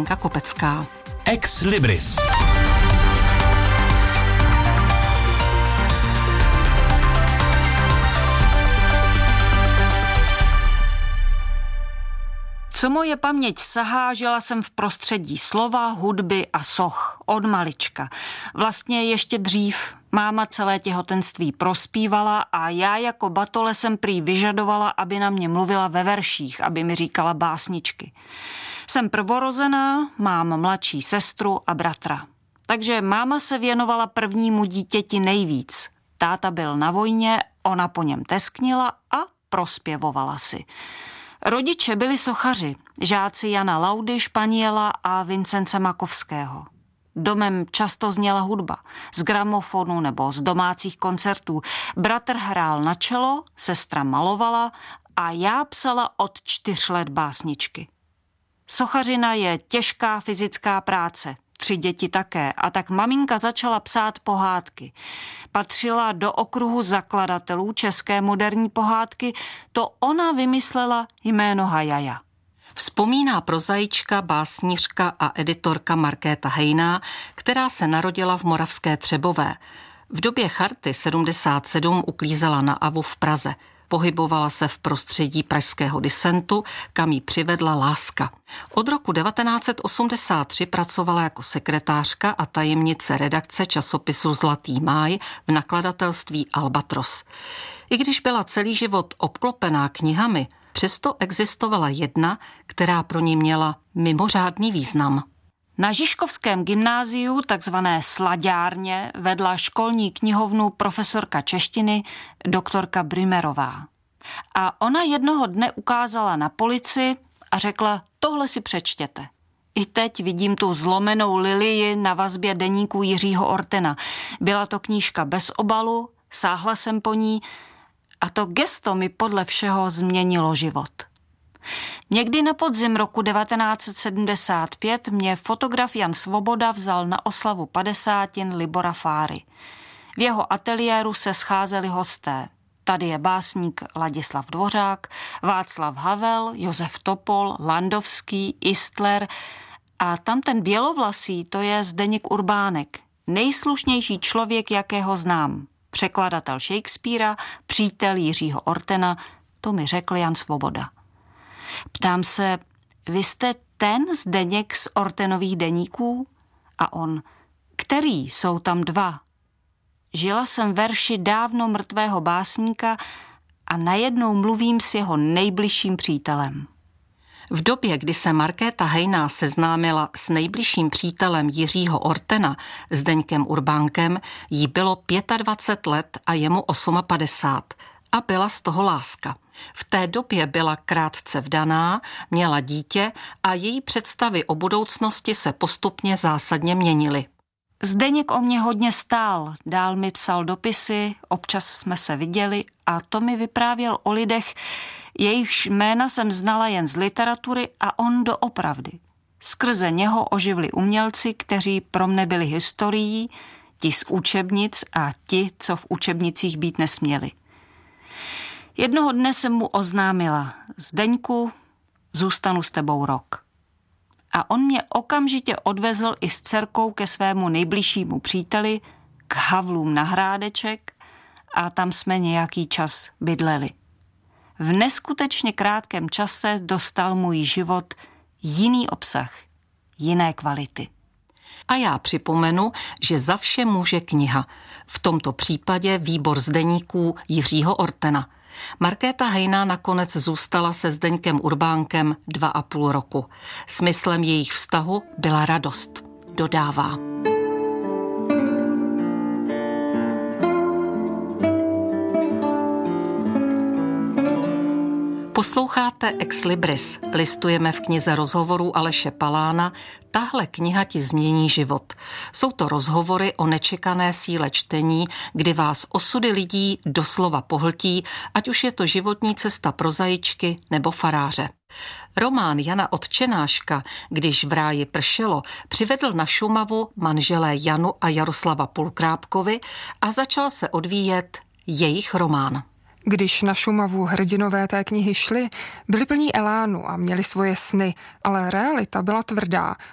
Lenka Kopecká. Ex Libris. Co moje paměť sahá, žila jsem v prostředí slova, hudby a soch od malička. Vlastně ještě dřív. Máma celé těhotenství prospívala a já jako batole jsem prý vyžadovala, aby na mě mluvila ve verších, aby mi říkala básničky. Jsem prvorozená, mám mladší sestru a bratra. Takže máma se věnovala prvnímu dítěti nejvíc. Táta byl na vojně, ona po něm tesknila a prospěvovala si. Rodiče byli sochaři, žáci Jana Laudy, Španěla a Vincence Makovského. Domem často zněla hudba, z gramofonu nebo z domácích koncertů. Bratr hrál na čelo, sestra malovala a já psala od 4 let básničky. Sochařina je těžká fyzická práce, 3 děti také, a tak maminka začala psát pohádky. Patřila do okruhu zakladatelů české moderní pohádky, to ona vymyslela jméno Hajaja. Vzpomíná prozaička, básnířka a editorka Markéta Hejná, která se narodila v Moravské Třebové. V době Charty 77 uklízela na Avu v Praze. Pohybovala se v prostředí pražského disentu, kam jí přivedla láska. Od roku 1983 pracovala jako sekretářka a tajemnice redakce časopisu Zlatý máj v nakladatelství Albatros. I když byla celý život obklopená knihami, přesto existovala jedna, která pro ní měla mimořádný význam. Na Žižkovském gymnáziu, takzvané slaďárně, vedla školní knihovnu profesorka češtiny, doktorka Brümerová. A ona jednoho dne ukázala na polici a řekla, tohle si přečtěte. I teď vidím tu zlomenou lilii na vazbě deníků Jiřího Ortena. Byla to knížka bez obalu, sáhla jsem po ní a to gesto mi podle všeho změnilo život. Někdy na podzim roku 1975 mě fotograf Jan Svoboda vzal na oslavu 50 Libora Fáry. V jeho ateliéru se scházeli hosté. Tady je básník Ladislav Dvořák, Václav Havel, Josef Topol, Landovský, Istler a tam ten bělovlasý, to je Zdeněk Urbánek, nejslušnější člověk, jakého znám. Překladatel Shakespearea, přítel Jiřího Ortena, to mi řekl Jan Svoboda. Ptám se, vy jste ten Zdeněk z Ortenových deníků? A on, který, jsou tam 2. Žila jsem verši dávno mrtvého básníka a najednou mluvím s jeho nejbližším přítelem. V době, kdy se Markéta Hejná seznámila s nejbližším přítelem Jiřího Ortena, Zdeňkem Urbánkem, jí bylo 25 let a jemu 58 a byla z toho láska. V té době byla krátce vdaná, měla dítě a její představy o budoucnosti se postupně zásadně měnily. Zdeněk o mě hodně stál, dál mi psal dopisy, občas jsme se viděli a to mi vyprávěl o lidech, jejichž jména jsem znala jen z literatury a on doopravdy. Skrze něho oživli umělci, kteří pro mne byli historií, ti z učebnic a ti, co v učebnicích být nesměli. Jednoho dne jsem mu oznámila, Zdeňku, zůstanu s tebou rok. A on mě okamžitě odvezl i s dcerkou ke svému nejbližšímu příteli, k Havlům na Hrádeček a tam jsme nějaký čas bydleli. V neskutečně krátkém čase dostal můj život jiný obsah, jiné kvality. A já připomenu, že za vše může kniha. V tomto případě výbor z deníků Jiřího Ortena. Markéta Hejná nakonec zůstala se Zdeňkem Urbánkem 2,5 roku. Smyslem jejich vztahu byla radost, dodává. Posloucháte Ex Libris, listujeme v knize rozhovorů Aleše Palána. Tahle kniha ti změní život. Jsou to rozhovory o nečekané síle čtení, kdy vás osudy lidí doslova pohltí, ať už je to životní cesta prozaičky nebo faráře. Román Jana Odčenáška, Když v ráji pršelo, přivedl na Šumavu manželé Janu a Jaroslava Pulkrábkovi a začal se odvíjet jejich román. Když na Šumavu hrdinové té knihy šli, byli plní elánu a měli svoje sny, ale realita byla tvrdá